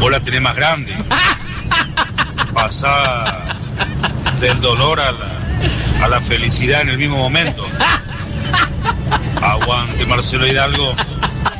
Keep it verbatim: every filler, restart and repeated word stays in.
vos la tenés más grande. Pasá del dolor a la, a la felicidad en el mismo momento. Aguante Marcelo Hidalgo.